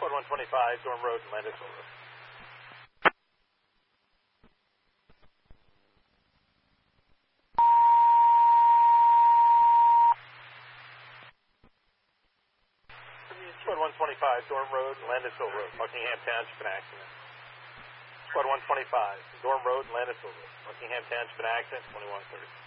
Squad 125, Dorm Road, Landisville Road. Squad 125, Dorm Road, Landisville Road, Buckingham Township, an accident. Squad 125, Dorm Road, Landisville Road, Buckingham Township, an accident, 2130.